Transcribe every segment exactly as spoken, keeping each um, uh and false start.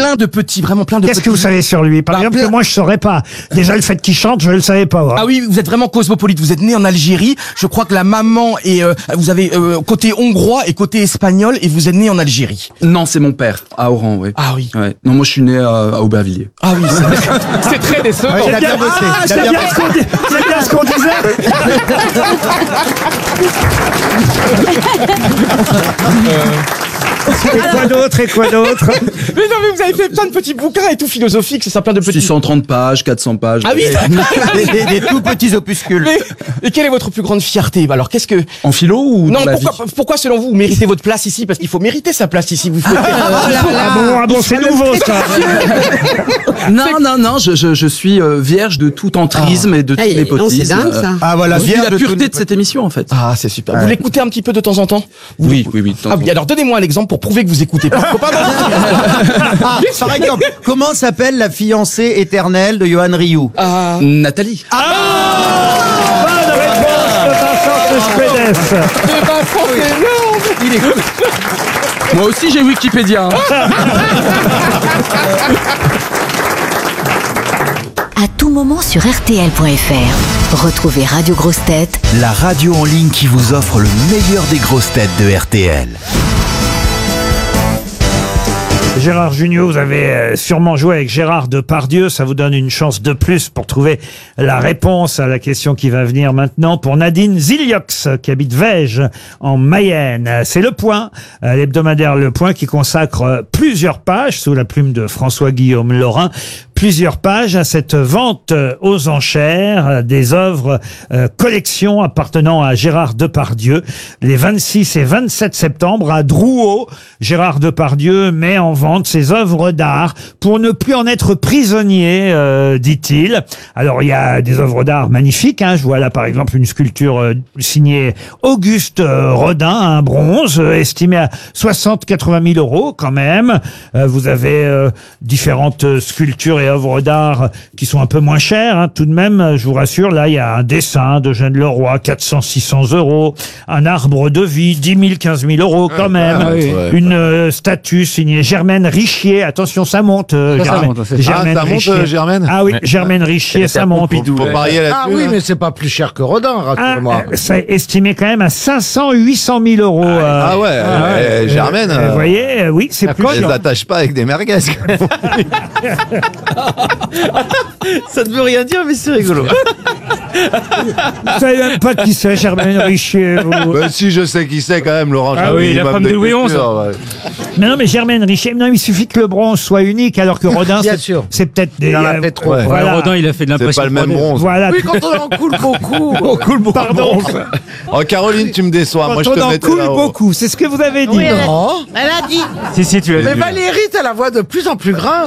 plein de petits, vraiment plein de Qu'est-ce petits... que vous savez sur lui? Par Bah, exemple, plein- que moi, je saurais pas. Déjà, le fait qu'il chante, je le savais pas. Hein. Ah oui, vous êtes vraiment cosmopolite. Vous êtes né en Algérie. Je crois que la maman est, euh, vous avez euh, côté hongrois et côté espagnol, et vous êtes né en Algérie. Non, c'est mon père, à Oran, oui. Ah oui. Ouais. Non, moi je suis né à, à Aubervilliers. Ah oui, c'est, c'est très décevant. Ouais, il a bien bossé. Ah, Il a c'est bien bien, ce qu'on dit- c'est bien ce qu'on disait. Et quoi d'autre? Et quoi d'autre? Mais non, mais vous avez fait plein de petits bouquins et tout philosophiques, c'est ça, plein de petits... six cent trente pages, quatre cents pages. Ah oui. des, des, des tout petits opuscules. Mais, et quelle est votre plus grande fierté? Bah alors, qu'est-ce que... En philo ou Non, dans la pourquoi, vie? pourquoi selon vous, vous méritez votre place ici? Parce qu'il faut mériter sa place ici. Vous faites... Ah bon, ah bon, c'est nouveau, ça. Non, non, non, je, je, je suis euh, vierge de tout entrisme et de tout Hey, non, népotisme. c'est dingue, ça. Ah voilà, C'est vierge la de tout pureté le- de cette émission, en fait. Ah, c'est super. Vous l'écoutez un petit peu de temps en temps? Vous Oui, l'écoutez- oui, oui, de temps en Ah oui, temps. alors donnez-moi un exemple pour prouver que vous écoutez pas. Faut pas Ah, par exemple, comment s'appelle la fiancée éternelle de Johan Rioux? Ah, Nathalie. Bonne réponse de Vincent Cespedes. c'est Vincent, c'est énorme. Il est... Moi aussi j'ai Wikipédia. hein. À tout moment sur R T L point F R. Retrouvez Radio Grosses Têtes La radio en ligne qui vous offre le meilleur des grosses têtes de R T L. Gérard Jugnot, vous avez euh, sûrement joué avec Gérard Depardieu. Ça vous donne une chance de plus pour trouver la réponse à la question qui va venir maintenant pour Nadine Ziliox, qui habite Vège, en Mayenne. C'est Le Point, euh, l'hebdomadaire Le Point, qui consacre euh, plusieurs pages, sous la plume de François-Guillaume Laurin, plusieurs pages à cette vente euh, aux enchères euh, des œuvres euh, collections appartenant à Gérard Depardieu. Les vingt-six et vingt-sept septembre, à Drouot, Gérard Depardieu met en vente ses œuvres d'art pour ne plus en être prisonnier, euh, dit-il. Alors, il y a des œuvres d'art magnifiques. Hein. Je vois là, par exemple, une sculpture euh, signée Auguste euh, Rodin, un bronze, euh, estimé à soixante à quatre-vingt mille euros quand même. Euh, vous avez euh, différentes euh, sculptures et œuvres d'art qui sont un peu moins chères, hein, tout de même. Je vous rassure, là, il y a un dessin d'Eugène Leroy, quatre cents à six cents euros. Un arbre de vie, dix mille, quinze mille euros quand même. ah oui. Une euh, statue signée Germaine Richier. Attention, ça monte. Euh, Ça, ça Germaine, monte, c'est- Germaine Ah, ça monte, Richier. euh, Germaine Ah oui, Germaine Richier, ça monte. Faut parier là-dessus. Ah oui, hein. mais c'est pas plus cher que Rodin, Ah, rassure-moi. euh, c'est estimé quand même à cinq cents à huit cent mille euros. euh, Ah ouais, euh, Germaine, euh, euh, vous voyez, euh, oui, c'est plus elle cher. s'attache pas avec des merguez. Ça ne veut rien dire, mais c'est rigolo. Vous savez même pas qui c'est, Germaine Richier. vous. Bah, si, je sais qui c'est quand même, Laurent. Ah J'ai un oui, la minimum femme de Louis onze. culture, ouais. Mais non, mais Germaine Richier, non, il suffit que le bronze soit unique, alors que Rodin, Bien c'est, sûr. c'est peut-être des. Il en a euh, fait trop. Ouais. Voilà. Rodin, il a fait de C'est l'impression. pas le même bronze. Voilà. Oui, quand on en coule beaucoup. On coule beaucoup. Pardon. Oh, Caroline, tu me déçois. Moi, je Quand te on en mettais coule là-haut. beaucoup, c'est ce que vous avez dit. Oui, elle, Non. elle a dit. Si, si, tu l'as Mais dit. Valérie, t'as la voix de plus en plus grave.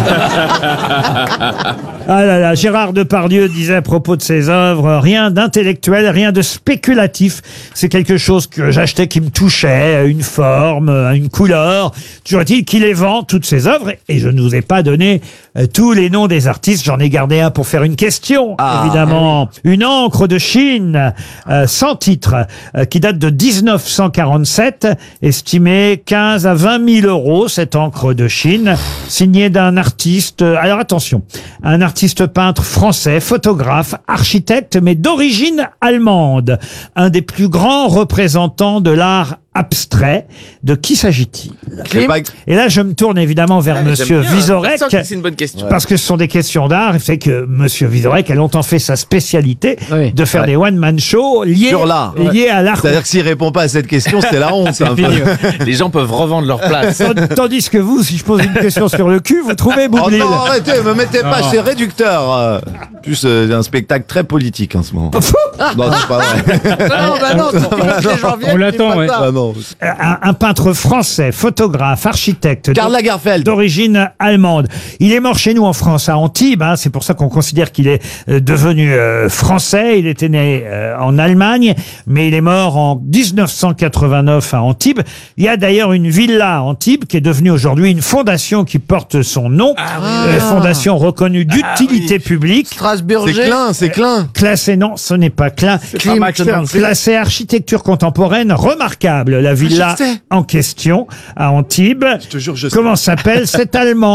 Ah là là, Gérard Depardieu disait à propos de ses œuvres, rien d'intellectuel, rien de spéculatif. C'est quelque chose que j'achetais qui me touchait, une forme, une couleur. Toujours est-il qu'il les vend, toutes ses œuvres, et je ne vous ai pas donné euh, tous les noms des artistes. J'en ai gardé un pour faire une question, évidemment. Une encre de Chine, euh, sans titre, euh, qui date de dix-neuf cent quarante-sept, estimée quinze à vingt mille euros, cette encre de Chine, signée d'un artiste. euh, Alors attention, un artiste peintre français, photographe, architecte, mais d'origine allemande. Un des plus grands représentants de l'art abstrait. De qui s'agit-il? C'est pas- Et là, je me tourne évidemment vers Monsieur Vizorek. C'est une bonne question. Parce que ce sont des questions d'art. Il fait que Monsieur Vizorek a longtemps fait sa spécialité Oui. de faire Ouais. des one-man shows liés, Sur l'art. liés à l'art. C'est-à-dire que s'il répond pas à cette question, c'est la honte. un peu. Les gens peuvent revendre leur place. Tand- Tandis que vous, si je pose une question sur le cul, vous trouvez Oh Boublil. non, arrêtez, me mettez pas, c'est réducteur. euh. En plus, euh, un spectacle très politique en ce moment. non, c'est pas vrai. Non, bah non, c'est pour que les gens viennent. On l'attend, dis pas ouais. ça. Ah non. un, un peintre français, photographe, architecte. Karl Lagerfeld. D'origine allemande. Il est mort chez nous en France, à Antibes. Hein, c'est pour ça qu'on considère qu'il est euh, devenu euh, français. Il était né euh, en Allemagne, mais il est mort en dix-neuf cent quatre-vingt-neuf à Antibes. Il y a d'ailleurs une villa à Antibes qui est devenue aujourd'hui une fondation qui porte son nom. Euh, fondation reconnue d'utilité publique. Strasbourg. C'est Klein, c'est Klein. Classé, non, ce n'est pas Klein. Classé architecture contemporaine remarquable. La villa je sais. en question à Antibes. Je te jure, je sais. Comment s'appelle cet Allemand?